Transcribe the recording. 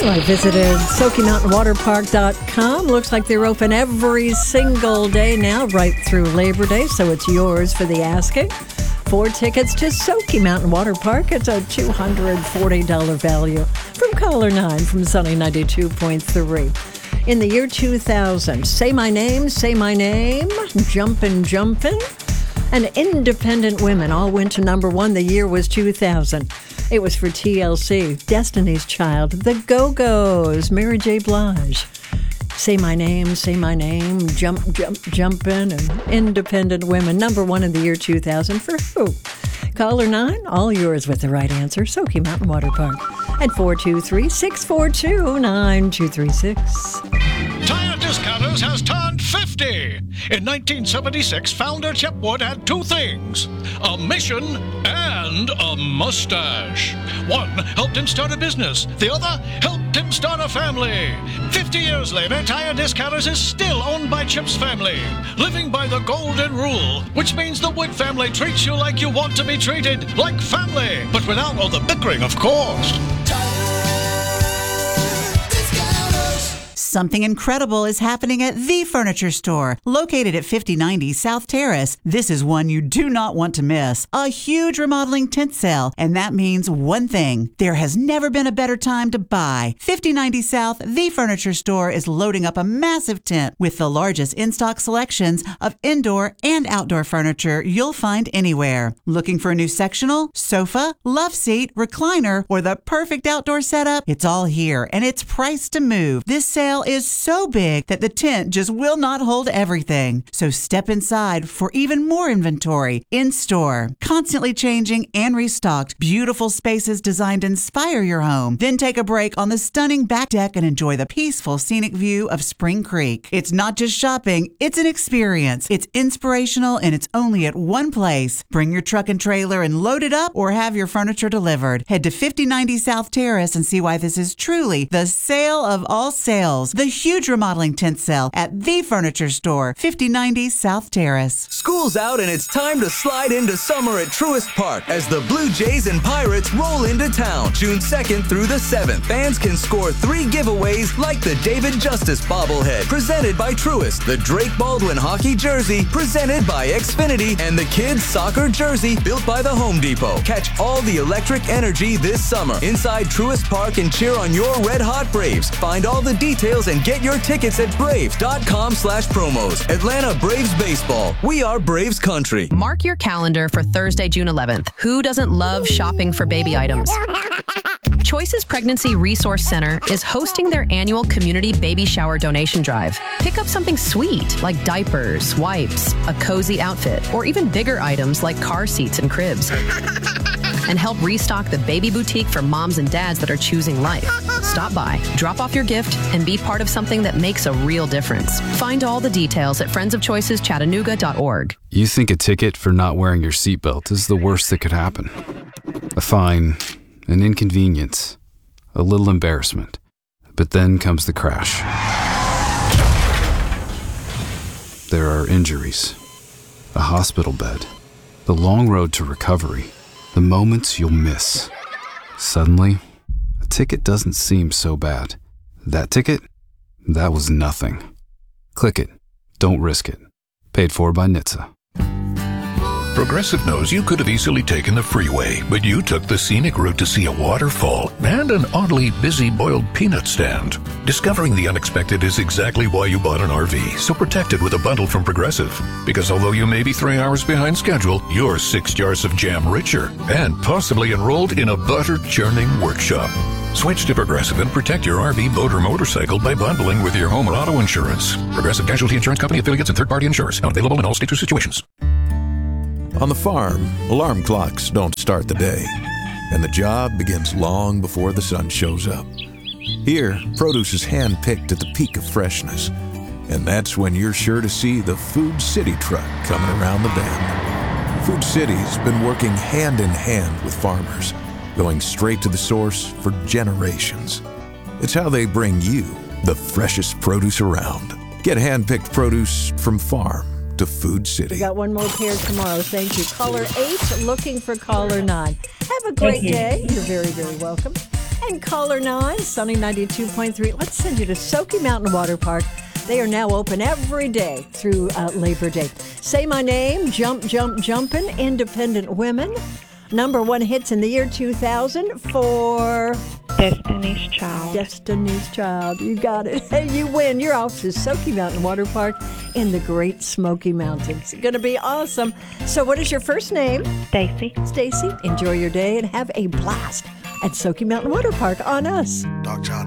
I visited SokyMountainWaterPark.com. Looks like they're open every single day now, right through Labor Day, so it's yours for the asking. 4 tickets to Soky Mountain Water Park. It's a $240 value. From caller 9 from Sunny 92.3. In the year 2000, Say My Name, Jumpin', Jumpin', and Independent Women all went to number 1. The year was 2000. It was for TLC, Destiny's Child, The Go-Go's, Mary J. Blige. Say My Name, Jumpin', and Independent Women. Number 1 in the year 2000 for who? Caller 9, all yours with the right answer. Soky Mountain Water Park at 423-642-9236. Tire Discounters has turned 50. In 1976, founder Chip Wood had 2 things: a mission and a mustache. One helped him start a business. The other helped him start a family. 50 years later, Tire Discounters is still owned by Chip's family, living by the golden rule, which means the Wood family treats you like you want to be treated, like family, but without all the bickering, of course. Something incredible is happening at The Furniture Store, located at 5090 South Terrace. This is one you do not want to miss. A huge remodeling tent sale, and that means one thing: there has never been a better time to buy. 5090 South, The Furniture Store is loading up a massive tent with the largest in-stock selections of indoor and outdoor furniture you'll find anywhere. Looking for a new sectional, sofa, love seat, recliner, or the perfect outdoor setup? It's all here, and it's priced to move. This sale is so big that the tent just will not hold everything. So step inside for even more inventory in store. Constantly changing and restocked. Beautiful spaces designed to inspire your home. Then take a break on the stunning back deck and enjoy the peaceful scenic view of Spring Creek. It's not just shopping, it's an experience. It's inspirational, and it's only at one place. Bring your truck and trailer and load it up, or have your furniture delivered. Head to 5090 South Terrace and see why this is truly the sale of all sales. The huge remodeling tent sale at The Furniture Store, 5090 South Terrace. School's out and it's time to slide into summer at Truist Park as the Blue Jays and Pirates roll into town June 2nd through the 7th. Fans can score 3 giveaways like the David Justice bobblehead presented by Truist, the Drake Baldwin hockey jersey presented by Xfinity, and the kids soccer jersey built by the Home Depot. Catch all the electric energy this summer inside Truist Park and cheer on your Red Hot Braves. Find all the details and get your tickets at braves.com/promos. Atlanta Braves Baseball. We are Braves Country. Mark your calendar for Thursday, June 11th. Who doesn't love shopping for baby items? Choices Pregnancy Resource Center is hosting their annual community baby shower donation drive. Pick up something sweet like diapers, wipes, a cozy outfit, or even bigger items like car seats and cribs. And help restock the baby boutique for moms and dads that are choosing life. Stop by, drop off your gift, and be part of something that makes a real difference. Find all the details at friendsofchoiceschattanooga.org. You think a ticket for not wearing your seatbelt is the worst that could happen. A fine, an inconvenience, a little embarrassment. But then comes the crash. There are injuries, a hospital bed, the long road to recovery, the moments you'll miss. Suddenly, a ticket doesn't seem so bad. That ticket? That was nothing. Click it. Don't risk it. Paid for by NHTSA. Progressive knows you could have easily taken the freeway, but you took the scenic route to see a waterfall and an oddly busy boiled peanut stand. Discovering the unexpected is exactly why you bought an RV, so protect it with a bundle from Progressive. Because although you may be 3 hours behind schedule, you're 6 jars of jam richer and possibly enrolled in a butter churning workshop. Switch to Progressive and protect your RV, boat, or motorcycle by bundling with your home or auto insurance. Progressive Casualty Insurance Company, affiliates, and third-party insurers. Not available in all states or situations. On the farm, alarm clocks don't start the day, and the job begins long before the sun shows up. Here, produce is hand-picked at the peak of freshness, and that's when you're sure to see the Food City truck coming around the bend. Food City's been working hand-in-hand with farmers, going straight to the source for generations. It's how they bring you the freshest produce around. Get hand-picked produce from farm to Food City. We got one more pair tomorrow. Thank you. Caller 8 looking for caller 9. Have a great day. You're very, very welcome. And caller 9, Sunny 92.3. Let's send you to Soaky Mountain Water Park. They are now open every day through Labor Day. Say My Name, Jump, Jump, Jumpin', Independent Women. Number 1 hits in the year 2000 for... Destiny's Child. Destiny's Child. You got it. Hey, you win. You're off to Soaky Mountain Water Park in the Great Smoky Mountains. It's going to be awesome. So what is your first name? Stacy. Stacy, enjoy your day and have a blast at Soaky Mountain Water Park on us. Doc John.